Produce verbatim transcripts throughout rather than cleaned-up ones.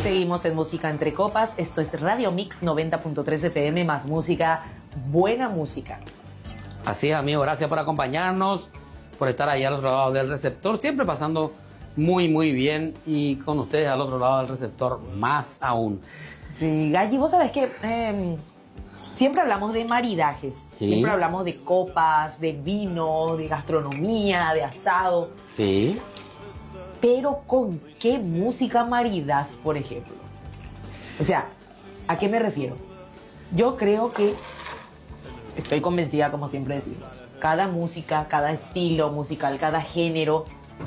Seguimos en Música Entre Copas. Esto es Radio Mix noventa punto tres F M, más música, buena música. Así es, amigo, gracias por acompañarnos, por estar ahí al otro lado del receptor, siempre pasando muy, muy bien, y con ustedes al otro lado del receptor más aún. Sí, Galli, vos sabés que eh, siempre hablamos de maridajes, Sí. siempre hablamos de copas, de vino, de gastronomía, de asado. Sí. Pero ¿con qué música maridas, por ejemplo? O sea, ¿a qué me refiero? Yo creo que, estoy convencida, como siempre decimos, cada música, cada estilo musical, cada género,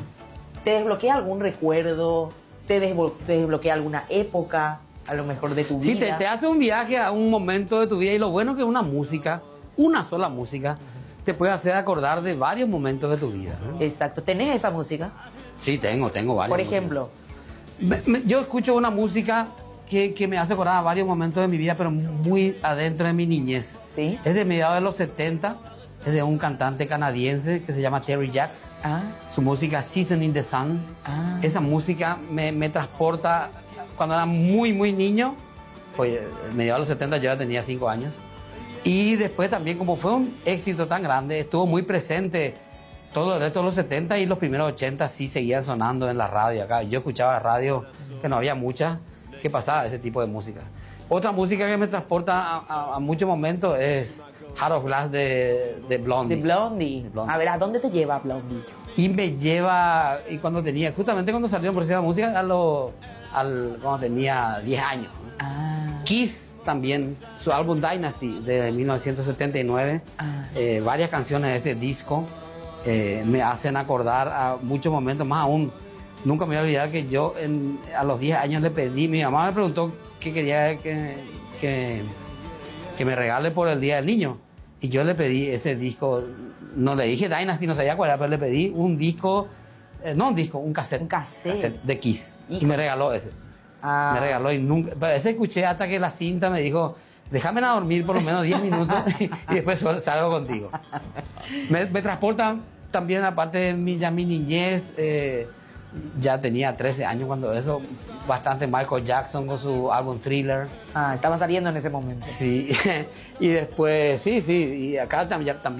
te desbloquea algún recuerdo, te, desblo- te desbloquea alguna época, a lo mejor de tu vida. Sí, te, te hace un viaje a un momento de tu vida, y lo bueno que una música, una sola música, te puede hacer acordar de varios momentos de tu vida, ¿no? Exacto. ¿Tenés esa música? Sí, tengo, tengo varios. Por ejemplo. Me- me- yo escucho una música que, que me hace acordar a varios momentos de mi vida, pero muy adentro de mi niñez. Sí. Es de mediados de los setenta, es de un cantante canadiense que se llama Terry Jacks. Ah, Su música Season in the Sun. Ah. Esa música me, me transporta cuando era muy, muy niño. Pues en mediados de los setenta yo ya tenía cinco años. Y después también, como fue un éxito tan grande, estuvo muy presente todo el resto de los setenta, y los primeros ochenta sí seguían sonando en la radio acá. Yo escuchaba radio, que no había mucha, que pasaba ese tipo de música. Otra música que me transporta a, a- a muchos momentos es Heart of Glass de, de Blondie. de Blondie. De Blondie. A ver, ¿a dónde te lleva Blondie? Y me lleva, y cuando tenía, justamente cuando salieron por esa música, a lo, al, cuando tenía diez años. Ah. Kiss también, su álbum Dynasty de mil novecientos setenta y nueve, Ah. eh, varias canciones de ese disco eh, me hacen acordar a muchos momentos, más aún. Nunca me voy a olvidar que yo en- a los diez años le pedí, mi mamá me preguntó qué quería que, que, que me regale por el Día del Niño, y yo le pedí ese disco. No le dije Dynasty, no sabía cuál era, pero le pedí un disco, eh, no un disco, un cassette, Un cassette. de Kiss, Hijo. y me regaló ese. Ah. Me regaló, y nunca, pero ese escuché hasta que la cinta me dijo, déjame a dormir por lo menos diez minutos y después sol- salgo contigo. Me, me transporta también, aparte de mi, ya mi niñez, eh, ya tenía trece años cuando eso, bastante Michael Jackson con su álbum Thriller. Ah, estaba saliendo en ese momento. Sí, y después, sí, sí, y acá también, también